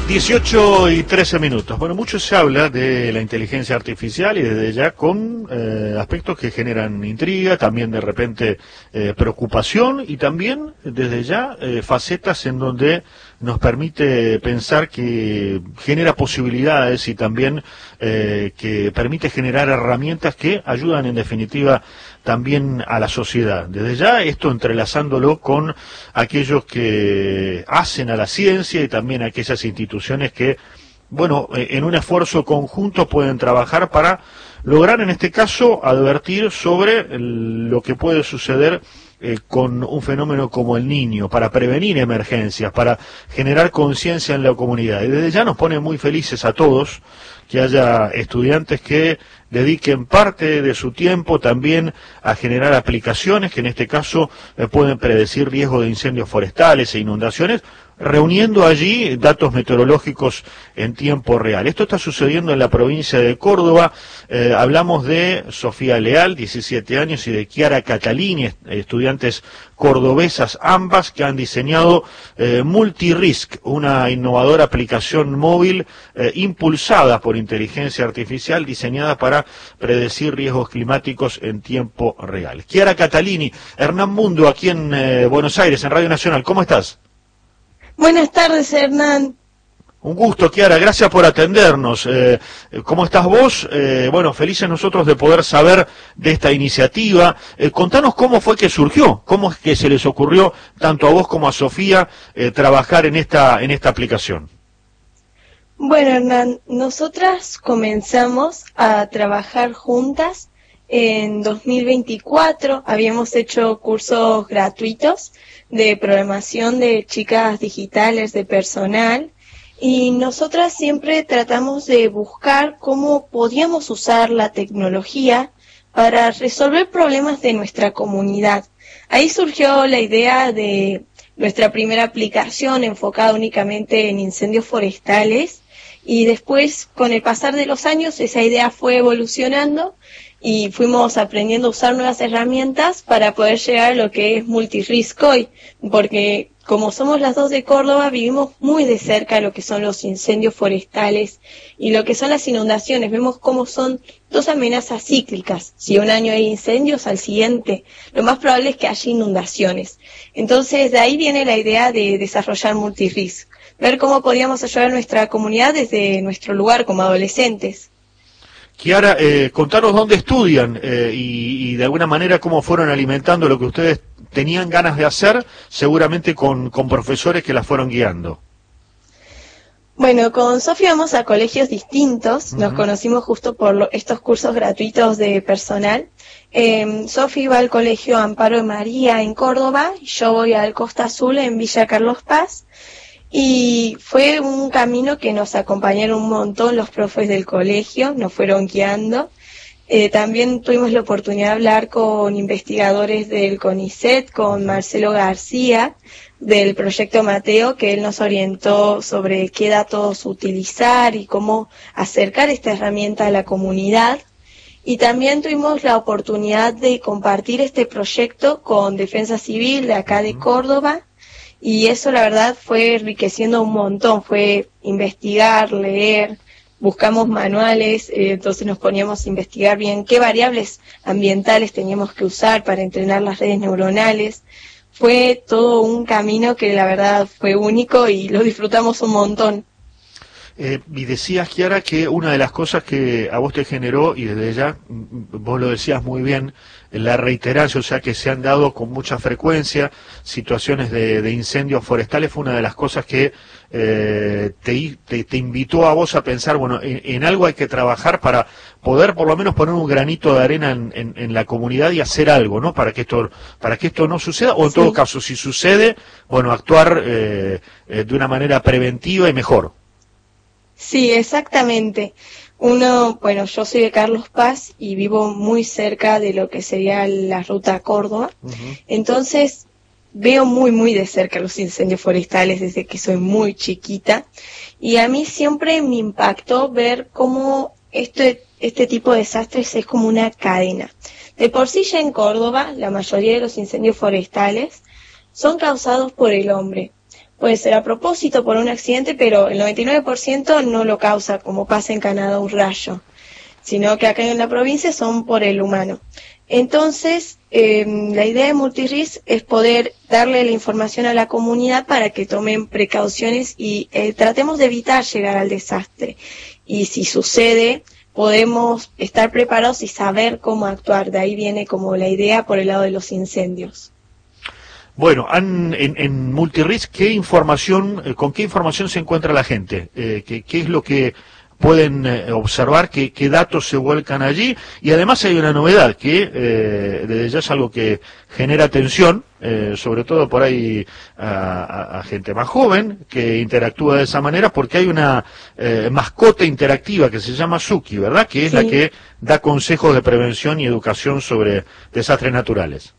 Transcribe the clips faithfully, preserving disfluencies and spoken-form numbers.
dieciocho y trece minutos. Bueno, mucho se habla de la inteligencia artificial y desde ya con eh, aspectos que generan intriga, también de repente eh, preocupación y también desde ya eh, facetas en donde nos permite pensar que genera posibilidades y también eh, que permite generar herramientas que ayudan en definitiva también a la sociedad. Desde ya esto entrelazándolo con aquellos que hacen a la ciencia y también aquellas instituciones que, bueno, en un esfuerzo conjunto pueden trabajar para lograr en este caso advertir sobre lo que puede suceder Eh, con un fenómeno como el Niño, para prevenir emergencias, para generar conciencia en la comunidad. Y desde ya nos pone muy felices a todos que haya estudiantes que dediquen parte de su tiempo también a generar aplicaciones que en este caso eh, pueden predecir riesgo de incendios forestales e inundaciones, reuniendo allí datos meteorológicos en tiempo real. Esto está sucediendo en la provincia de Córdoba. Eh, hablamos de Sofía Leal, diecisiete años, y de Chiara Catalini, estudiantes cordobesas ambas, que han diseñado eh, MultiRisk, una innovadora aplicación móvil eh, impulsada por inteligencia artificial, diseñada para predecir riesgos climáticos en tiempo real. Chiara Catalini, Hernán Mundo, aquí en eh, Buenos Aires, en Radio Nacional. ¿Cómo estás? Buenas tardes, Hernán. Un gusto, Chiara, gracias por atendernos. Eh, ¿Cómo estás vos? Eh, bueno, felices nosotros de poder saber de esta iniciativa. Eh, contanos cómo fue que surgió, cómo es que se les ocurrió tanto a vos como a Sofía eh, trabajar en esta, en esta aplicación. Bueno, Hernán, nosotras comenzamos a trabajar juntas en dos mil veinticuatro. Habíamos hecho cursos gratuitos de programación de chicas digitales, de personal, y nosotras siempre tratamos de buscar cómo podíamos usar la tecnología para resolver problemas de nuestra comunidad. Ahí surgió la idea de nuestra primera aplicación enfocada únicamente en incendios forestales, y después, con el pasar de los años, esa idea fue evolucionando y fuimos aprendiendo a usar nuevas herramientas para poder llegar a lo que es MultiRisk hoy, porque como somos las dos de Córdoba, vivimos muy de cerca lo que son los incendios forestales y lo que son las inundaciones. Vemos cómo son dos amenazas cíclicas. Si un año hay incendios, al siguiente lo más probable es que haya inundaciones. Entonces, de ahí viene la idea de desarrollar MultiRisk, ver cómo podíamos ayudar a nuestra comunidad desde nuestro lugar como adolescentes. Chiara, eh, contanos dónde estudian eh, y, y de alguna manera cómo fueron alimentando lo que ustedes tenían ganas de hacer, seguramente con, con profesores que las fueron guiando. Bueno, con Sofía vamos a colegios distintos, uh-huh. Nos conocimos justo por lo, estos cursos gratuitos de personal. Eh, Sofía va al colegio Amparo de María en Córdoba, y yo voy al Costa Azul en Villa Carlos Paz. Y fue un camino que nos acompañaron un montón los profes del colegio, nos fueron guiando. Eh, también tuvimos la oportunidad de hablar con investigadores del CONICET, con Marcelo García, del proyecto Mateo, que él nos orientó sobre qué datos utilizar y cómo acercar esta herramienta a la comunidad. Y también tuvimos la oportunidad de compartir este proyecto con Defensa Civil de acá de Córdoba. Y eso la verdad fue enriqueciendo un montón, fue investigar, leer, buscamos manuales, eh, entonces nos poníamos a investigar bien qué variables ambientales teníamos que usar para entrenar las redes neuronales. Fue todo un camino que la verdad fue único y lo disfrutamos un montón. Eh, y decías, Chiara, que una de las cosas que a vos te generó, y desde ya vos lo decías muy bien, la reiterancia, o sea que se han dado con mucha frecuencia situaciones de, de incendios forestales, fue una de las cosas que eh, te, te, te invitó a vos a pensar, bueno, en, en algo hay que trabajar para poder por lo menos poner un granito de arena en, en, en la comunidad y hacer algo, ¿no? Para que esto, para que esto no suceda, o en sí. todo caso, si sucede, bueno, actuar eh, eh, de una manera preventiva y mejor. Sí, exactamente. Uno, bueno, yo soy de Carlos Paz y vivo muy cerca de lo que sería la ruta a Córdoba. Uh-huh. Entonces, veo muy, muy de cerca los incendios forestales desde que soy muy chiquita. Y a mí siempre me impactó ver cómo este, este tipo de desastres es como una cadena. De por sí ya en Córdoba, la mayoría de los incendios forestales son causados por el hombre. puede ser a propósito por un accidente, pero el noventa y nueve por ciento no lo causa, como pasa en Canadá, un rayo, sino que acá en la provincia son por el humano. Entonces, eh, la idea de Multirisc es poder darle la información a la comunidad para que tomen precauciones y eh, tratemos de evitar llegar al desastre. Y si sucede, podemos estar preparados y saber cómo actuar. De ahí viene como la idea por el lado de los incendios. Bueno, han, en, en Multirisc, ¿qué información, eh, con qué información se encuentra la gente? Eh, ¿qué, ¿Qué es lo que pueden eh, observar, qué, qué datos se vuelcan allí? Y además hay una novedad que eh, desde ya es algo que genera atención, eh, sobre todo por ahí a, a, a gente más joven que interactúa de esa manera, porque hay una eh, mascota interactiva que se llama Suki, ¿verdad? Que es sí. la que da consejos de prevención y educación sobre desastres naturales.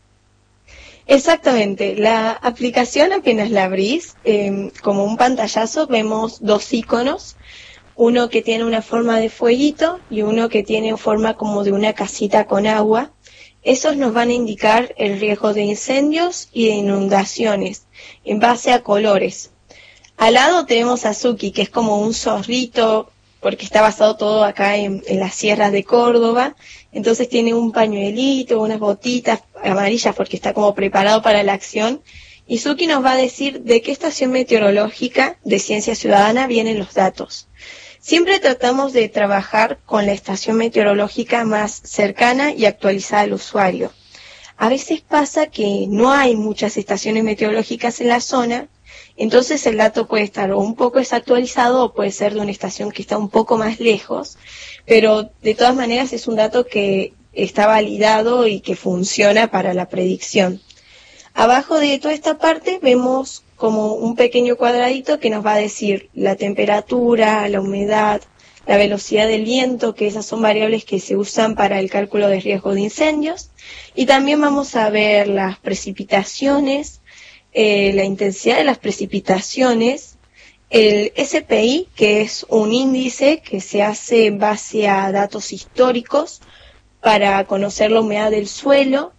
Exactamente, la aplicación apenas la abrís, eh, como un pantallazo vemos dos iconos, uno que tiene una forma de fueguito y uno que tiene forma como de una casita con agua. Esos nos van a indicar el riesgo de incendios y de inundaciones en base a colores. Al lado tenemos a Suki, que es como un zorrito, porque está basado todo acá en, en las sierras de Córdoba. Entonces tiene un pañuelito, unas botitas amarillas porque está como preparado para la acción. Y Suki nos va a decir de qué estación meteorológica de Ciencia Ciudadana vienen los datos. Siempre tratamos de trabajar con la estación meteorológica más cercana y actualizada al usuario. A veces pasa que no hay muchas estaciones meteorológicas en la zona, entonces el dato puede estar o un poco desactualizado o puede ser de una estación que está un poco más lejos, pero de todas maneras es un dato que está validado y que funciona para la predicción. Abajo de toda esta parte vemos como un pequeño cuadradito que nos va a decir la temperatura, la humedad, la velocidad del viento, que esas son variables que se usan para el cálculo de riesgo de incendios. Y también vamos a ver las precipitaciones, eh, la intensidad de las precipitaciones, el S P I, que es un índice que se hace en base a datos históricos para conocer la humedad del suelo,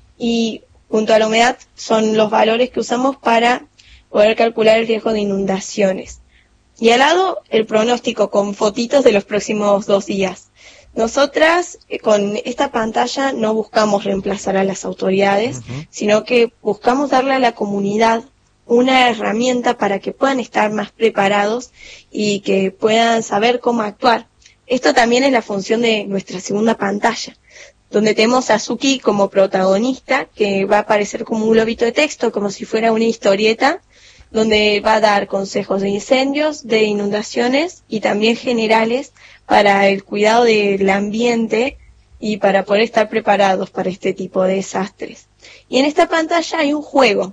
y junto a la humedad son los valores que usamos para poder calcular el riesgo de inundaciones. Y al lado, el pronóstico con fotitos de los próximos dos días. Nosotras, eh, con esta pantalla, no buscamos reemplazar a las autoridades, uh-huh. sino que buscamos darle a la comunidad una herramienta para que puedan estar más preparados y que puedan saber cómo actuar. Esto también es la función de nuestra segunda pantalla, donde tenemos a Suki como protagonista, que va a aparecer como un globito de texto, como si fuera una historieta, donde va a dar consejos de incendios, de inundaciones y también generales para el cuidado del ambiente y para poder estar preparados para este tipo de desastres. Y en esta pantalla hay un juego.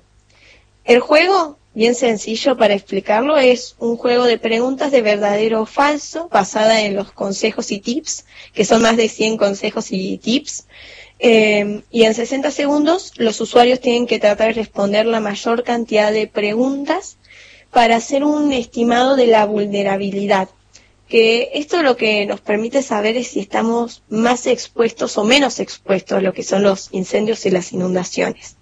El juego, bien sencillo para explicarlo, es un juego de preguntas de verdadero o falso, basada en los consejos y tips, que son más de cien consejos y tips. Eh, y en sesenta segundos los usuarios tienen que tratar de responder la mayor cantidad de preguntas para hacer un estimado de la vulnerabilidad. Que esto lo que nos permite saber es si estamos más expuestos o menos expuestos a lo que son los incendios y las inundaciones.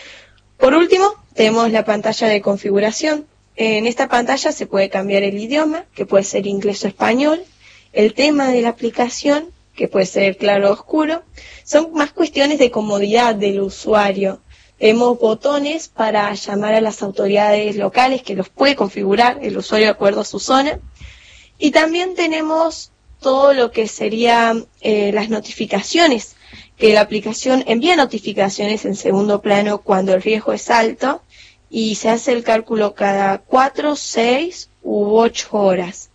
Por último, tenemos la pantalla de configuración. En esta pantalla se puede cambiar el idioma, que puede ser inglés o español, el tema de la aplicación, que puede ser claro o oscuro. Son más cuestiones de comodidad del usuario. Tenemos botones para llamar a las autoridades locales, que los puede configurar el usuario de acuerdo a su zona. Y también tenemos todo lo que serían eh, las notificaciones, que la aplicación envía notificaciones en segundo plano cuando el riesgo es alto y se hace el cálculo cada cuatro, seis u ocho horas.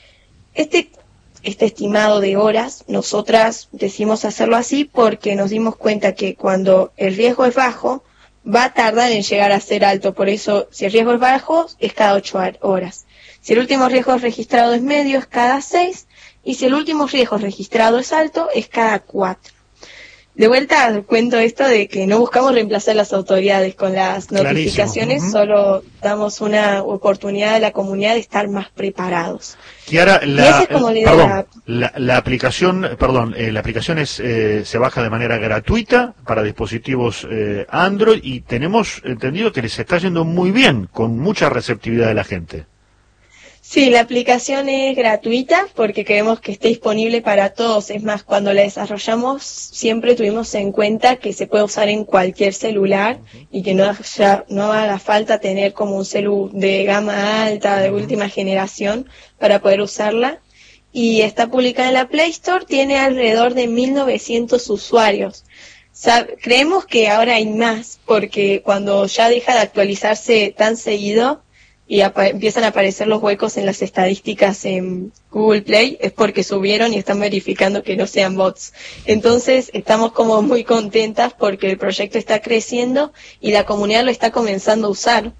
Este Este estimado de horas, nosotras decimos hacerlo así porque nos dimos cuenta que cuando el riesgo es bajo, va a tardar en llegar a ser alto. Por eso, si el riesgo es bajo, es cada ocho horas. Si el último riesgo registrado es medio, es cada seis. Y si el último riesgo registrado es alto, es cada cuatro. de vuelta cuento esto de que no buscamos reemplazar las autoridades con las notificaciones, uh-huh. solo damos una oportunidad a la comunidad de estar más preparados. Kiara, la, es como la, perdón, la, la aplicación, perdón, eh, la aplicación es eh, se baja de manera gratuita para dispositivos eh, Android y tenemos entendido que les está yendo muy bien, con mucha receptividad de la gente. Sí, la aplicación es gratuita porque queremos que esté disponible para todos. Es más, cuando la desarrollamos siempre tuvimos en cuenta que se puede usar en cualquier celular y que no, haya, no haga falta tener como un celu de gama alta, de última generación, para poder usarla. Y está publicada en la Play Store, tiene alrededor de mil novecientos usuarios. Sab- creemos que ahora hay más porque cuando ya deja de actualizarse tan seguido, y empiezan a aparecer los huecos en las estadísticas en Google Play, es porque subieron y están verificando que no sean bots. Entonces estamos como muy contentas porque el proyecto está creciendo y la comunidad lo está comenzando a usar.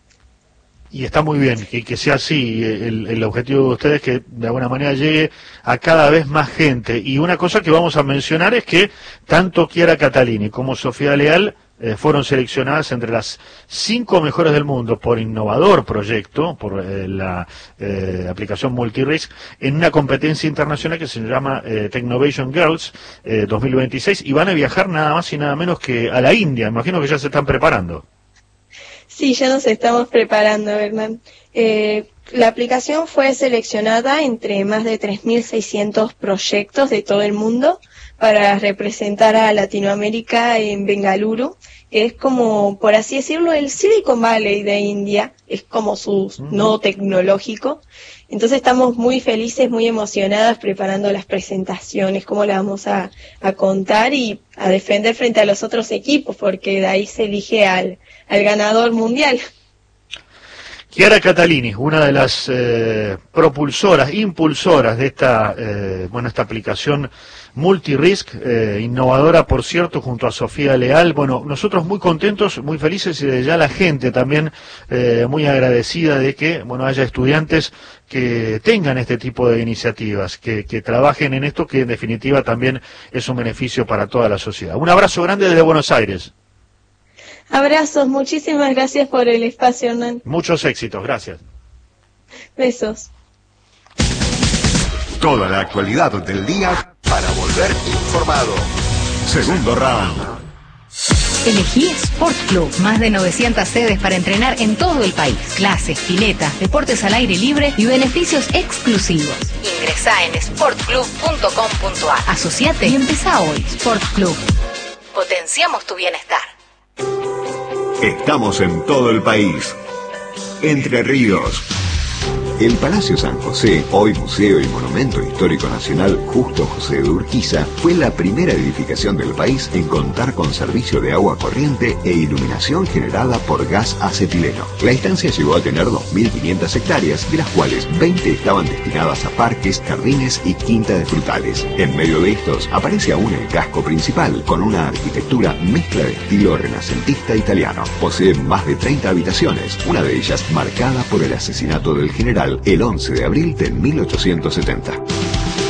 Y está muy bien, que, que sea así. El, el objetivo de ustedes es que de alguna manera llegue a cada vez más gente. Y una cosa que vamos a mencionar es que tanto Kiara Catalini como Sofía Leal eh, fueron seleccionadas entre las cinco mejores del mundo por Innovador Proyecto, por eh, la eh, aplicación Multirisk, en una competencia internacional que se llama eh, Technovation Girls eh, dos mil veintiséis, y van a viajar nada más y nada menos que a la India. Imagino que ya se están preparando. Sí, ya nos estamos preparando, Hernán. Eh, la aplicación fue seleccionada entre más de tres mil seiscientos proyectos de todo el mundo para representar a Latinoamérica en Bengaluru. Es como, por así decirlo, el Silicon Valley de India, es como su nodo tecnológico. Entonces estamos muy felices, muy emocionadas preparando las presentaciones, cómo las vamos a, a contar y a defender frente a los otros equipos, porque de ahí se elige al, al ganador mundial. Kiara Catalini, una de las eh, propulsoras, impulsoras de esta, eh, bueno, esta aplicación Multirisk, eh, innovadora por cierto, junto a Sofía Leal. Bueno, nosotros muy contentos, muy felices, y de ya la gente también eh, muy agradecida de que, bueno, haya estudiantes que tengan este tipo de iniciativas, que, que trabajen en esto, que en definitiva también es un beneficio para toda la sociedad. Un abrazo grande desde Buenos Aires. Abrazos, muchísimas gracias por el espacio, Hernán. Muchos éxitos, gracias. Besos. Toda la actualidad del día para volver informado. Segundo round. Elegí Sport Club, más de novecientas sedes para entrenar en todo el país. Clases, piletas, deportes al aire libre y beneficios exclusivos. Ingresá en sport club punto com punto a r. Asociate y empezá hoy. Sport Club. Potenciamos tu bienestar. Estamos en todo el país. Entre Ríos. El Palacio San José, hoy Museo y Monumento Histórico Nacional Justo José de Urquiza, fue la primera edificación del país en contar con servicio de agua corriente e iluminación generada por gas acetileno. La instancia llegó a tener dos mil quinientas hectáreas, de las cuales veinte estaban destinadas a parques, jardines y quinta de frutales. En medio de estos aparece aún el casco principal, con una arquitectura mezcla de estilo renacentista italiano. Posee más de treinta habitaciones, una de ellas marcada por el asesinato del general el once de abril de mil ochocientos setenta.